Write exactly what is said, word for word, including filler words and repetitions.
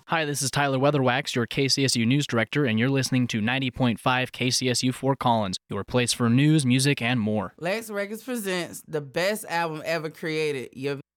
Hi, this is Tyler Weatherwax, your K C S U News Director, and you're listening to ninety point five K C S U Fort Collins, your place for news, music, and more. Lex Records presents the best album ever created. Your